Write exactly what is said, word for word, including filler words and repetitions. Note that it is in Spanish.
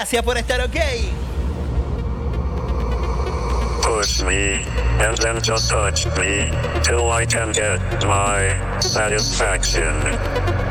Gracias por estar ok. Push me, and then just touch me, till I can get my satisfaction.